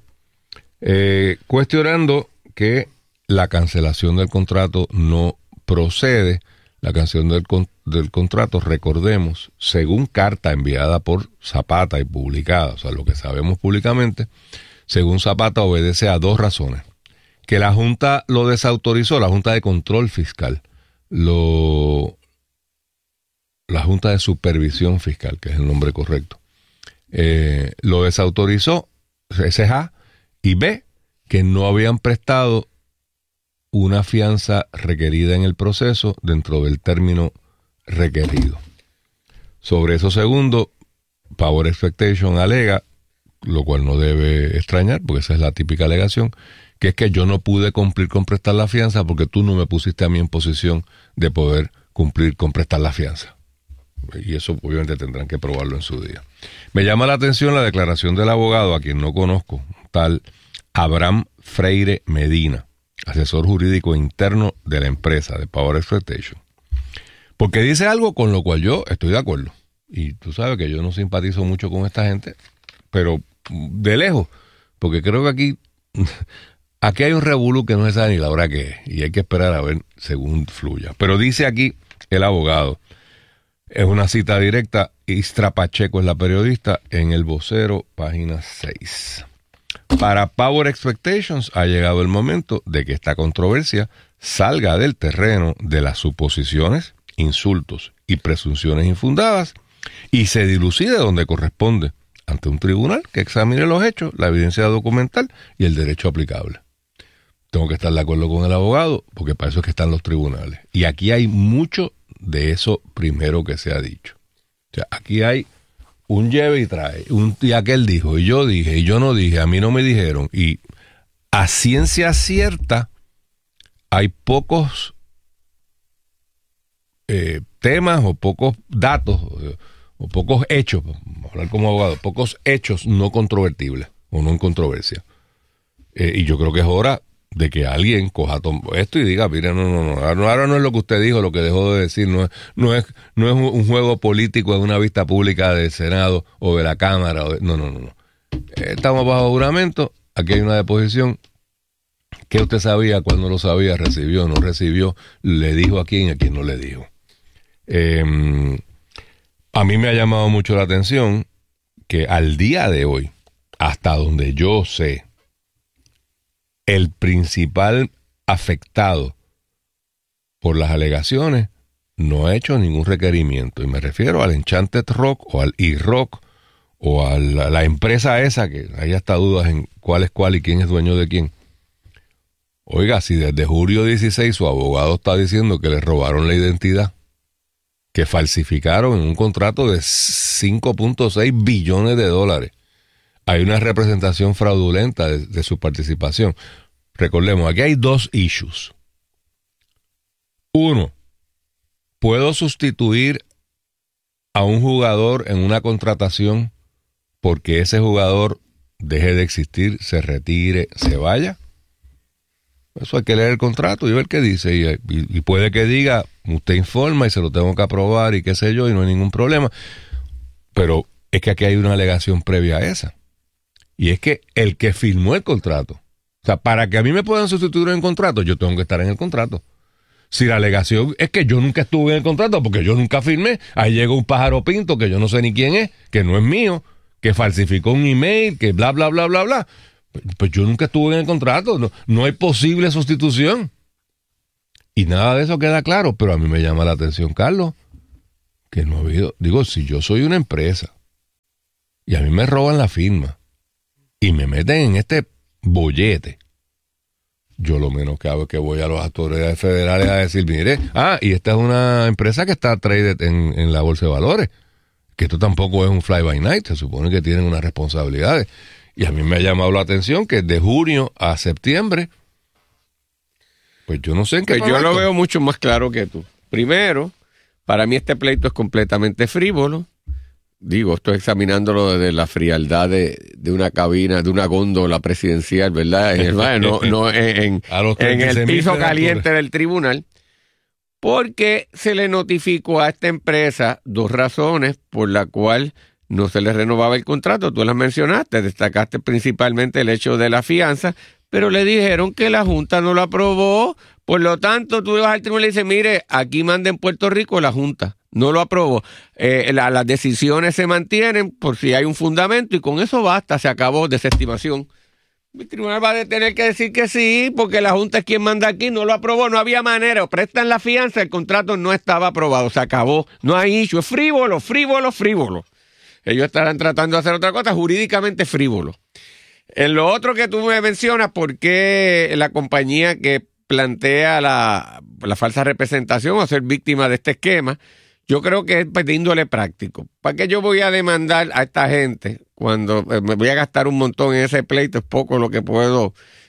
Speaker 11: cuestionando que la cancelación del contrato no procede. La cancelación del contrato, recordemos, según carta enviada por Zapata y publicada, o sea, lo que sabemos públicamente, según Zapata obedece a 2 razones. Que la Junta lo desautorizó, la Junta de Control Fiscal, la Junta de Supervisión Fiscal, que es el nombre correcto, lo desautorizó, ese es A, y B, que no habían prestado una fianza requerida en el proceso dentro del término requerido. Sobre eso segundo, Power Expectation alega, lo cual no debe extrañar, porque esa es la típica alegación, que es que yo no pude cumplir con prestar la fianza porque tú no me pusiste a mí en posición de poder cumplir con prestar la fianza. Y eso obviamente tendrán que probarlo en su día. Me llama la atención la declaración del abogado, a quien no conozco, tal Abraham Freire Medina, asesor jurídico interno de la empresa de Power Expectation, porque dice algo con lo cual yo estoy de acuerdo, y tú sabes que yo no simpatizo mucho con esta gente, pero de lejos, porque creo que aquí hay un revolú que no se sabe ni la hora que es, y hay que esperar a ver según fluya. Pero dice aquí el abogado, es una cita directa, Istra Pacheco es la periodista, en El Vocero, página 6. Para Power Expectations ha llegado el momento de que esta controversia salga del terreno de las suposiciones, insultos y presunciones infundadas y se dilucide donde corresponde, ante un tribunal que examine los hechos, la evidencia documental y el derecho aplicable. Tengo que estar de acuerdo con el abogado, porque para eso es que están los tribunales. Y aquí hay mucho de eso primero que se ha dicho. O sea, aquí hay un lleve y trae, y aquel dijo, y yo dije, y yo no dije, a mí no me dijeron, y a ciencia cierta hay pocos temas o pocos datos o pocos hechos, vamos a hablar como abogado, pocos hechos no controvertibles o no en controversia. Y yo creo que es hora de que alguien coja esto y diga, mire, ahora no es lo que usted dijo, lo que dejó de decir, no es un juego político en una vista pública del Senado o de la Cámara, no. Estamos bajo juramento, aquí hay una deposición, ¿qué usted sabía, cuándo lo sabía, recibió, no recibió, le dijo a quién y a quién no le dijo? A mí me ha llamado mucho la atención que al día de hoy, hasta donde yo sé, el principal afectado por las alegaciones no ha hecho ningún requerimiento. Y me refiero al Enchanted Rock o al E-Rock o a la empresa esa, que hay hasta dudas en cuál es cuál y quién es dueño de quién. Oiga, si desde julio 16 su abogado está diciendo que le robaron la identidad, que falsificaron en un contrato de $5.6 billones, hay una representación fraudulenta de su participación. Recordemos, aquí hay 2 issues. 1, ¿puedo sustituir a un jugador en una contratación porque ese jugador deje de existir, se retire, se vaya? Eso hay que leer el contrato y ver qué dice. Y puede que diga, usted informa y se lo tengo que aprobar y qué sé yo, y no hay ningún problema. Pero es que aquí hay una alegación previa a esa. Y es que el que firmó el contrato, o sea, para que a mí me puedan sustituir en el contrato, yo tengo que estar en el contrato. Si la alegación es que yo nunca estuve en el contrato porque yo nunca firmé, ahí llega un pájaro pinto que yo no sé ni quién es, que no es mío, que falsificó un email, que bla, bla, bla, bla, bla. Pues yo nunca estuve en el contrato, no hay posible sustitución. Y nada de eso queda claro, pero a mí me llama la atención, Carlos, que no ha habido... Digo, si yo soy una empresa y a mí me roban la firma y me meten en este bollete, yo lo menos que hago es que voy a las autoridades federales a decir, mire, y esta es una empresa que está traded en la bolsa de valores, que esto tampoco es un fly by night, se supone que tienen unas responsabilidades. Y a mí me ha llamado la atención que de junio a septiembre, pues yo no sé en qué.
Speaker 10: Pues yo lo veo mucho más claro que tú. Primero, para mí este pleito es completamente frívolo. Digo, estoy examinándolo desde la frialdad de una cabina, de una góndola presidencial, ¿verdad? No en el piso caliente del tribunal. Porque se le notificó a esta empresa 2 razones por la cual no se le renovaba el contrato. Tú las mencionaste, destacaste principalmente el hecho de la fianza, pero le dijeron que la Junta no lo aprobó. Por lo tanto, tú vas al tribunal y dices, mire, aquí manda en Puerto Rico la Junta. No lo aprobó. Las decisiones se mantienen por si hay un fundamento y con eso basta, se acabó, desestimación. El tribunal va a tener que decir que sí, porque la Junta es quien manda aquí, no lo aprobó, no había manera, o prestan la fianza, el contrato no estaba aprobado, se acabó, no hay issue, es frívolo, frívolo, frívolo. Ellos estarán tratando de hacer otra cosa, jurídicamente frívolo. En lo otro que tú me mencionas, ¿por qué la compañía que plantea la falsa representación o ser víctima de este esquema? Yo creo que es de índole práctico. ¿Para qué yo voy a demandar a esta gente cuando me voy a gastar un montón en ese pleito? Es poco lo que puedo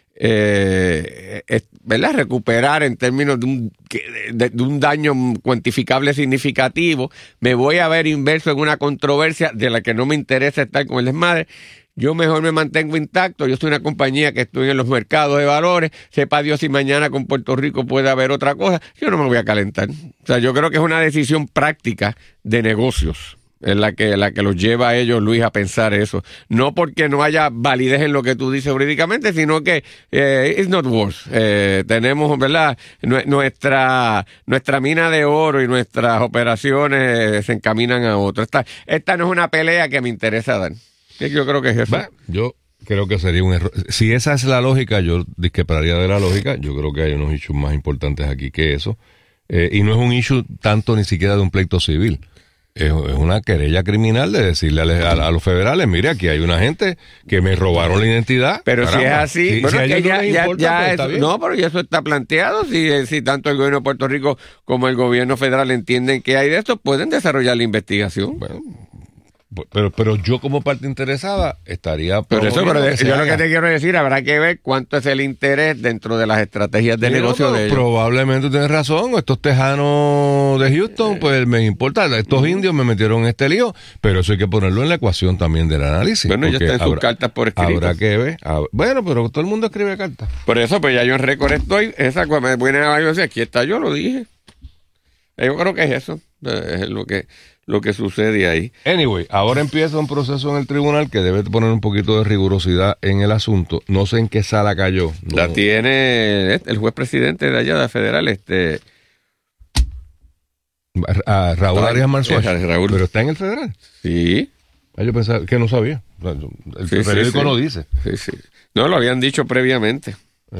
Speaker 10: ¿verdad? Recuperar en términos de un daño cuantificable significativo. Me voy a ver inverso en una controversia de la que no me interesa estar con el desmadre. Yo mejor me mantengo intacto. Yo soy una compañía que estoy en los mercados de valores. Sepa Dios si mañana con Puerto Rico puede haber otra cosa. Yo no me voy a calentar. O sea, yo creo que es una decisión práctica de negocios. Es la que los lleva a ellos, Luis, a pensar eso. No porque no haya validez en lo que tú dices jurídicamente, sino que it's not worth. Tenemos, ¿verdad? Nuestra mina de oro y nuestras operaciones se encaminan a otro. Esta no es una pelea que me interesa dar. Yo creo que es eso.
Speaker 11: Yo creo que sería un error. Si esa es la lógica, yo discreparía de la lógica. Yo creo que hay unos issues más importantes aquí que eso. Y no es un issue tanto ni siquiera de un pleito civil. Es una querella criminal de decirle a los federales, mire, aquí hay una gente que me robaron la identidad.
Speaker 10: Pero
Speaker 11: caramba,
Speaker 10: si es así, bueno,
Speaker 11: si
Speaker 10: que
Speaker 11: ya
Speaker 10: no, pero ya eso está planteado. Si tanto el gobierno de Puerto Rico como el gobierno federal entienden que hay de esto, pueden desarrollar la investigación.
Speaker 11: Bueno, pero yo como parte interesada estaría...
Speaker 10: Pero yo lo que te quiero decir, habrá que ver cuánto es el interés dentro de las estrategias de negocio de ellos.
Speaker 11: Probablemente tienes razón, estos tejanos de Houston, pues me importa, estos indios me metieron en este lío, pero eso hay que ponerlo en la ecuación también del análisis.
Speaker 10: Bueno, ya está en sus cartas por escrito.
Speaker 11: Habrá que ver. Bueno, pero todo el mundo escribe cartas.
Speaker 10: Por eso, pues ya yo en récord estoy, esa cuando me ponen a decir, aquí está, yo lo dije. Yo creo que es eso, es lo que sucede ahí.
Speaker 11: Anyway, ahora empieza un proceso en el tribunal que debe poner un poquito de rigurosidad en el asunto. No sé en qué sala cayó. No.
Speaker 10: La tiene el juez presidente de allá de la federal,
Speaker 11: Raúl Arias Marzuach.
Speaker 10: Raúl.
Speaker 11: Pero está en el federal.
Speaker 10: Sí.
Speaker 11: Yo pensaba que no sabía. El periódico no dice.
Speaker 10: Sí. No, lo habían dicho previamente.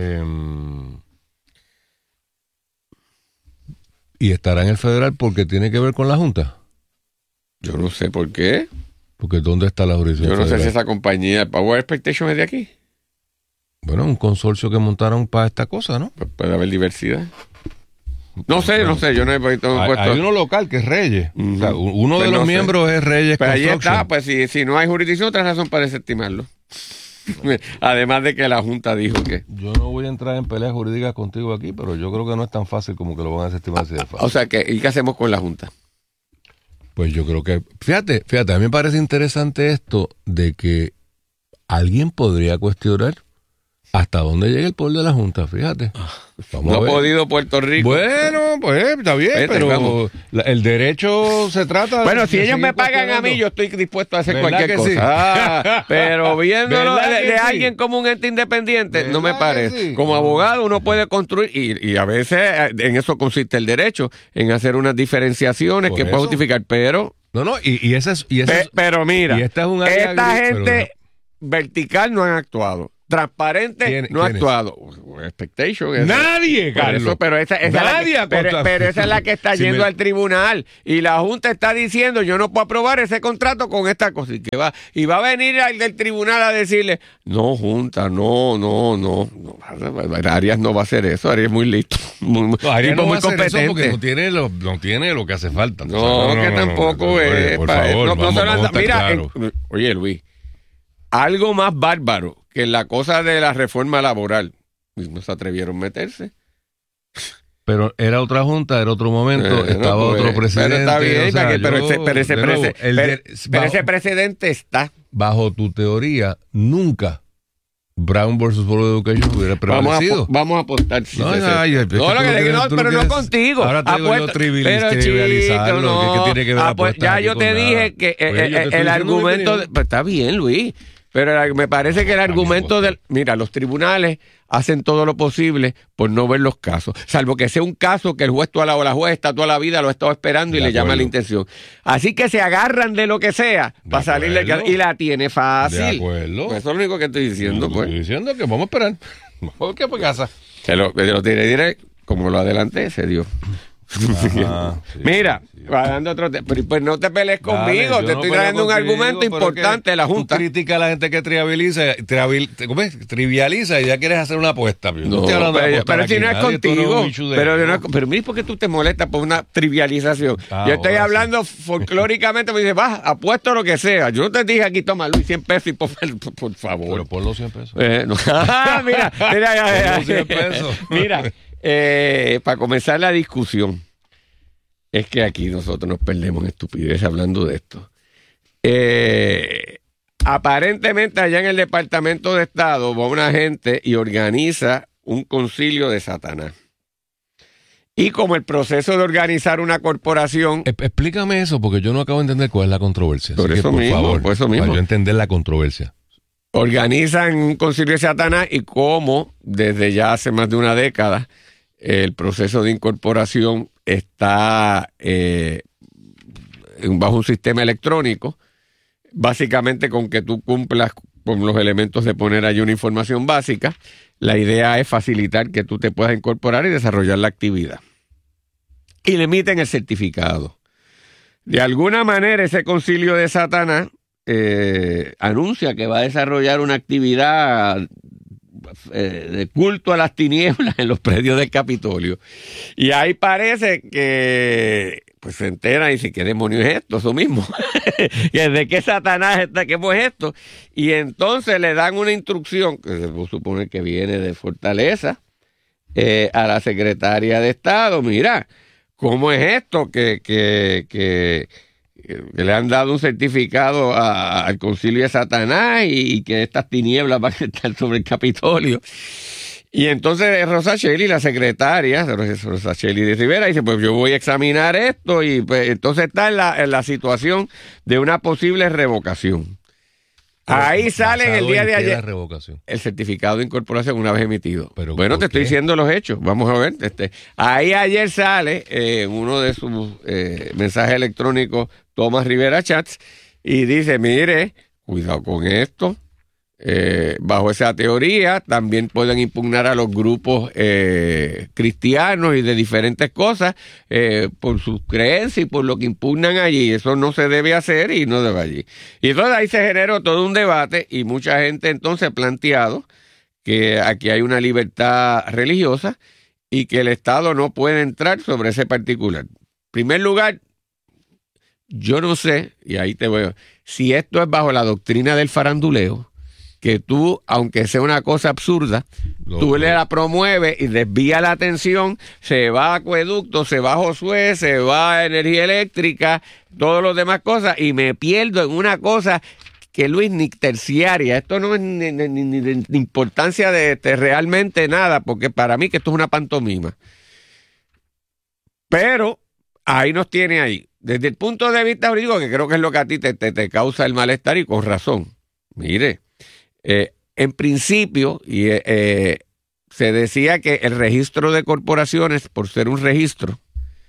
Speaker 11: ¿Y estará en el federal porque tiene que ver con la Junta?
Speaker 10: Yo no sé por qué.
Speaker 11: Porque ¿dónde está la jurisdicción
Speaker 10: Yo no
Speaker 11: federal?
Speaker 10: sé si esa compañía, Power Expectation, es de aquí.
Speaker 11: Bueno, un consorcio que montaron para esta cosa, ¿no?
Speaker 10: Pues puede haber diversidad. No sé, yo no he puesto...
Speaker 11: Hay uno local que es Reyes. O sea, uno de los miembros es Reyes
Speaker 10: Pero ahí
Speaker 11: Construction.
Speaker 10: está, pues si no hay jurisdicción, otra razón para desestimarlo. Además de que la Junta dijo que...
Speaker 11: Yo no voy a entrar en peleas jurídicas contigo aquí, pero yo creo que no es tan fácil como que lo van a desestimar así de fácil.
Speaker 10: O sea, ¿y qué hacemos con la Junta?
Speaker 11: Pues yo creo que... Fíjate, a mí me parece interesante esto de que alguien podría cuestionar hasta dónde llega el poder de la Junta, fíjate.
Speaker 10: No ha podido Puerto Rico.
Speaker 11: Bueno, pues está bien, pero el derecho se trata...
Speaker 10: Bueno, si ellos me pagan a mí, yo estoy dispuesto a hacer cualquier cosa. Sí? Pero viéndolo de alguien como un ente independiente, no me parece. Sí? Como abogado uno puede construir, y a veces en eso consiste el derecho, en hacer unas diferenciaciones que puede justificar, pero...
Speaker 11: No, y ese es...
Speaker 10: Pero mira,
Speaker 11: y esta es un área
Speaker 10: esta
Speaker 11: gris,
Speaker 10: gente vertical no han actuado. Transparente no ha actuado. Expectation.
Speaker 11: Nadie, Carlos.
Speaker 10: Pero esa es la que está yendo al tribunal. Y la Junta está diciendo, yo no puedo aprobar ese contrato con esta cosa. Y va a venir al del tribunal a decirle, no, Junta, no. Arias no va a hacer eso. Arias es muy listo.
Speaker 11: Arias no va a hacer
Speaker 10: competente.
Speaker 11: eso porque no tiene lo que hace falta.
Speaker 10: No, tampoco es.
Speaker 11: Por favor, vamos a estar
Speaker 10: mira,
Speaker 11: claros.
Speaker 10: Oye, Luis, algo más bárbaro que la cosa de la reforma laboral. No se atrevieron a meterse.
Speaker 11: Pero era otra junta, era otro momento, estaba otro presidente.
Speaker 10: Pero está bien, ese precedente está.
Speaker 11: Bajo tu teoría, nunca Brown versus Board of Education hubiera prevalecido.
Speaker 10: Vamos a apostar.
Speaker 11: Pero
Speaker 10: no contigo.
Speaker 11: Ahora te digo yo trivializarlo. ¿Qué tiene que ver
Speaker 10: ya yo te dije que el argumento... Está bien, Luis. Pero me parece que el argumento mira, los tribunales hacen todo lo posible por no ver los casos, salvo que sea un caso que el juez o la juez está toda la vida, lo ha estado esperando y le llama la intención. Así que se agarran de lo que sea para salirle y la tiene fácil.
Speaker 11: De acuerdo.
Speaker 10: Eso es lo único que estoy diciendo.
Speaker 11: Estoy diciendo que vamos a esperar. Vamos a por casa.
Speaker 10: Se lo diré, como lo adelanté, se dio. Mira, va dando otro pues no te pelees conmigo, te estoy trayendo un argumento importante de la Junta.
Speaker 11: Tú criticas a la gente que trivializa y ya quieres hacer una apuesta.
Speaker 10: No, pero si no es contigo. Pero mira, ¿por qué tú te molestas por una trivialización? Yo estoy hablando folclóricamente, me dice, apuesto lo que sea. Yo no te dije aquí, toma Luis, 100 pesos y por favor.
Speaker 11: Pero por los 100 pesos.
Speaker 10: Mira,
Speaker 11: 100 pesos.
Speaker 10: Mira. Para comenzar la discusión, es que aquí nosotros nos perdemos en estupidez hablando de esto. Aparentemente allá en el Departamento de Estado va una gente y organiza un concilio de Satanás. Y como el proceso de organizar una corporación...
Speaker 11: Explícame eso, porque yo no acabo de entender cuál es la controversia.
Speaker 10: Por eso mismo.
Speaker 11: Para yo entender la controversia.
Speaker 10: Organizan un concilio de Satanás y como desde ya hace más de una década el proceso de incorporación está bajo un sistema electrónico, básicamente con que tú cumplas con los elementos de poner ahí una información básica. La idea es facilitar que tú te puedas incorporar y desarrollar la actividad. Y le emiten el certificado. De alguna manera ese concilio de Satanás anuncia que va a desarrollar una actividad de culto a las tinieblas en los predios del Capitolio. Y ahí parece que pues se entera y dice, ¿qué demonios es esto? Eso mismo. ¿De qué Satanás está? ¿Qué es esto? Y entonces le dan una instrucción, que se puede suponer que viene de Fortaleza, a la secretaria de Estado. Mira, ¿cómo es esto que le han dado un certificado al concilio de Satanás y que estas tinieblas van a estar sobre el Capitolio? Y entonces Rosa Shelley, la secretaria, Rosa Shelley de Rivera, dice, pues yo voy a examinar esto y pues entonces está en la situación de una posible revocación. Ahí sale el día de ayer el certificado de incorporación una vez emitido. Bueno, te estoy diciendo los hechos. Vamos a ver. Ahí ayer sale uno de sus mensajes electrónicos, Tomás Rivera Chats, y dice, mire, cuidado con esto. Bajo esa teoría también pueden impugnar a los grupos cristianos y de diferentes cosas por sus creencias y por lo que impugnan allí. Eso no se debe hacer y no debe allí. Y entonces ahí se generó todo un debate y mucha gente entonces ha planteado que aquí hay una libertad religiosa y que el Estado no puede entrar sobre ese particular. En primer lugar, yo no sé, y ahí te voy, si esto es bajo la doctrina del faranduleo, que tú, aunque sea una cosa absurda, tú le la promueves y desvía la atención, se va a acueducto, se va a Josué, se va a energía eléctrica, todas las demás cosas, y me pierdo en una cosa que, Luis, ni terciaria. Esto no es ni de importancia de realmente nada, porque para mí que esto es una pantomima. Pero ahí nos tiene ahí. Desde el punto de vista jurídico, que creo que es lo que a ti te causa el malestar y con razón. Mire, en principio se decía que el registro de corporaciones, por ser un registro,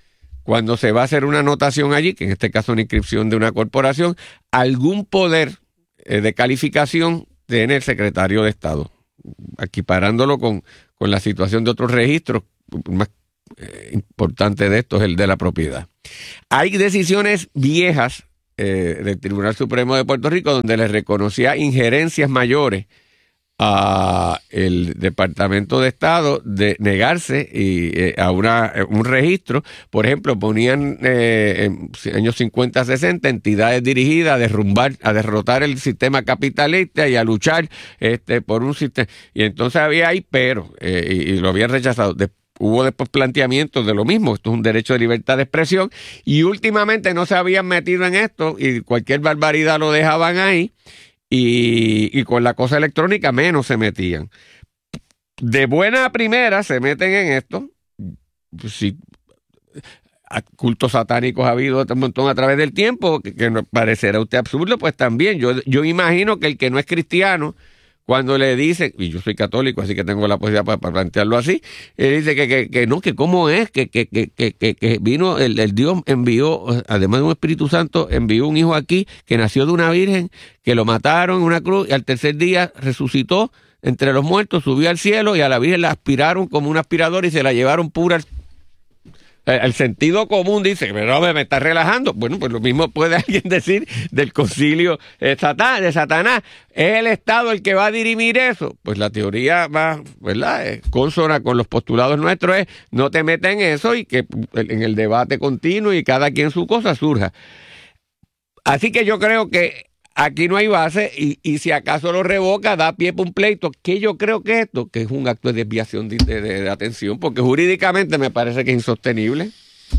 Speaker 10: cuando se va a hacer una anotación allí, que en este caso una inscripción de una corporación, algún poder de calificación tiene el secretario de Estado, equiparándolo con la situación de otros registros. Más importante de esto es el de la propiedad. Hay decisiones viejas del Tribunal Supremo de Puerto Rico donde le reconocía injerencias mayores a el Departamento de Estado de negarse a un registro. Por ejemplo, ponían en años 50, 60 entidades dirigidas a derrotar el sistema capitalista y a luchar por un sistema. Y entonces había ahí y lo habían rechazado. Hubo después planteamientos de lo mismo, esto es un derecho de libertad de expresión, y últimamente no se habían metido en esto y cualquier barbaridad lo dejaban ahí, y con la cosa electrónica menos se metían. De buena primera se meten en esto. Si cultos satánicos ha habido un montón a través del tiempo, que nos parecerá a usted absurdo, pues también. Yo imagino que el que no es cristiano, cuando le dicen, y yo soy católico, así que tengo la posibilidad para plantearlo así, él dice que no, que cómo es, que vino, el Dios envió, además de un Espíritu Santo, envió un hijo aquí que nació de una virgen, que lo mataron en una cruz y al tercer día resucitó entre los muertos, subió al cielo y a la virgen la aspiraron como un aspirador y se la llevaron pura. El sentido común dice, pero me está relajando. Bueno, pues lo mismo puede alguien decir del concilio de Satanás. ¿Es el Estado el que va a dirimir eso? Pues la teoría más, ¿verdad?, consona con los postulados nuestros es no te metas en eso y que en el debate continuo y cada quien su cosa surja. Así que yo creo que aquí no hay base y si acaso lo revoca, da pie para un pleito. ¿Qué yo creo que es esto? Que es un acto de desviación de atención, porque jurídicamente me parece que es insostenible.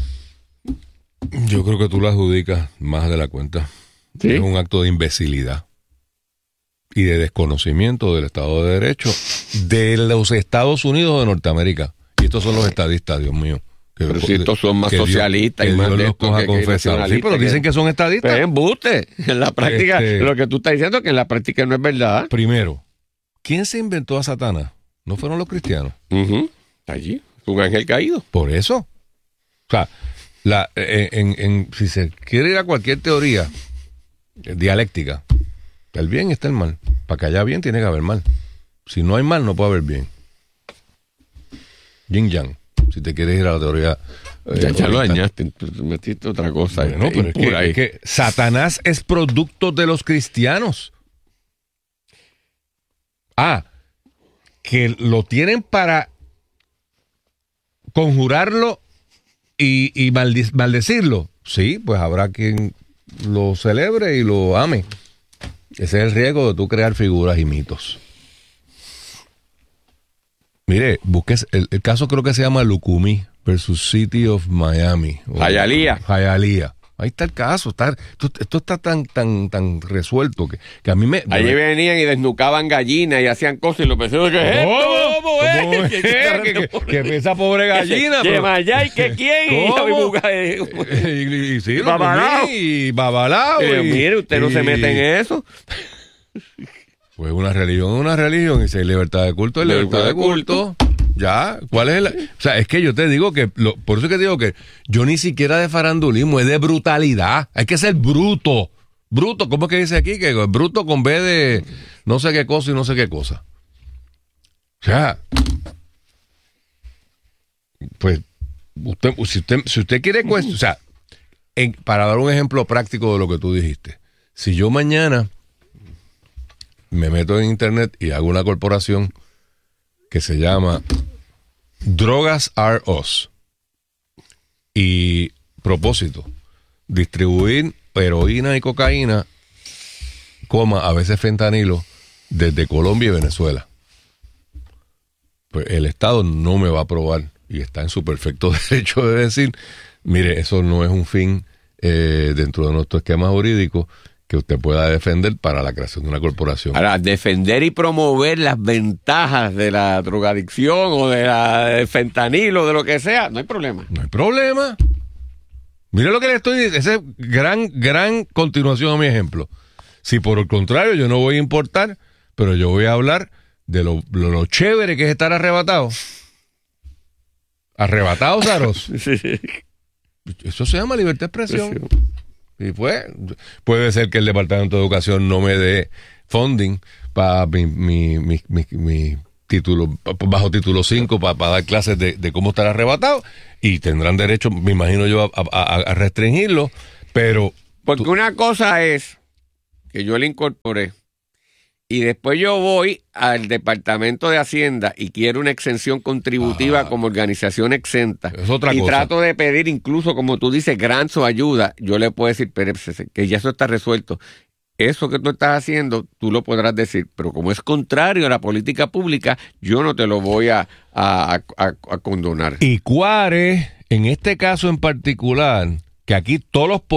Speaker 11: Yo creo que tú lo adjudicas más de la cuenta. ¿Sí? Es un acto de imbecilidad y de desconocimiento del Estado de Derecho de los Estados Unidos de Norteamérica. Y estos son los estadistas, Dios mío.
Speaker 10: Pero si estos son más socialistas y más de esto que
Speaker 11: confesar. Sí, pero dicen que son estadistas.
Speaker 10: Pero embuste. En la práctica, lo que tú estás diciendo es que en la práctica no es verdad.
Speaker 11: Primero, ¿quién se inventó a Satanás? ¿No fueron los cristianos?
Speaker 10: Está allí, un ángel caído.
Speaker 11: Por eso. O sea, si se quiere ir a cualquier teoría dialéctica, el bien está el mal. Para que haya bien tiene que haber mal. Si no hay mal, no puede haber bien. Yin Yang. Si te quieres ir a la teoría.
Speaker 10: Ya lo dañaste, metiste otra cosa.
Speaker 11: Bueno, pero es que Satanás es producto de los cristianos. Que lo tienen para conjurarlo y maldecirlo. Sí, pues habrá quien lo celebre y lo ame. Ese es el riesgo de tú crear figuras y mitos. Mire, busques el caso, creo que se llama Lukumi versus City of Miami. Hialeah. Ahí está el caso. Esto está tan resuelto que a mí me...
Speaker 10: Allí venían y desnucaban gallinas y hacían cosas y lo pensaron que es
Speaker 11: ¿Cómo es? Que esa pobre gallina.
Speaker 10: Que Mayay, que quién.
Speaker 11: Y sí, Babalao.
Speaker 10: Mire, usted no se mete en eso.
Speaker 11: Pues una religión, y si hay libertad de culto, hay libertad de culto. Ya, ¿cuál es o sea, es que yo te digo que, por eso es que te digo que yo ni siquiera de farandulismo, es de brutalidad. Hay que ser bruto. Bruto, ¿cómo es que dice aquí? Que bruto con B de no sé qué cosa y no sé qué cosa. O sea, pues, si usted quiere, o sea, para dar un ejemplo práctico de lo que tú dijiste, si yo mañana me meto en internet y hago una corporación que se llama Drogas Are Us y propósito, distribuir heroína y cocaína, a veces fentanilo, desde Colombia y Venezuela. Pues el Estado no me va a aprobar y está en su perfecto derecho de decir, mire, eso no es un fin dentro de nuestro esquema jurídico que usted pueda defender para la creación de una corporación. Para
Speaker 10: defender y promover las ventajas de la drogadicción o del fentanilo, de lo que sea, no hay problema.
Speaker 11: No hay problema. Mire lo que le estoy diciendo, esa es gran continuación a mi ejemplo. Si por el contrario yo no voy a importar, pero yo voy a hablar de lo chévere que es estar arrebatado. Arrebatado, Zaros.
Speaker 10: Sí.
Speaker 11: Eso se llama libertad de expresión. Y pues, puede ser que el Departamento de Educación no me dé funding para mi título, bajo título 5, para dar clases de cómo estar arrebatado, y tendrán derecho, me imagino yo, a restringirlo, pero...
Speaker 10: Porque una cosa es que yo le incorporé, y después yo voy al Departamento de Hacienda y quiero una exención contributiva como organización exenta.
Speaker 11: Es otra
Speaker 10: y
Speaker 11: cosa.
Speaker 10: trato de pedir incluso, como tú dices, grants o ayuda. Yo le puedo decir, pero que ya eso está resuelto. Eso que tú estás haciendo, tú lo podrás decir, pero como es contrario a la política pública, yo no te lo voy a condonar.
Speaker 11: Y Cuare, en este caso en particular, que aquí todos los